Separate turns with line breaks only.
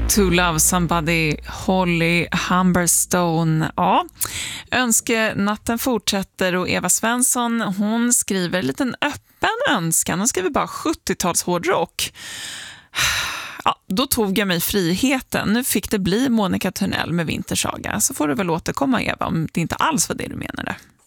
To Love Somebody, Holly Humberstone. Ja, önskenatten fortsätter och Eva Svensson, hon skriver en liten öppen önskan. Hon skriver bara 70-tals hårdrock. Ja, då tog jag mig friheten. Nu fick det bli Monica Törnell med Vintersaga. Så får du väl återkomma, Eva, om det inte alls var det du menade.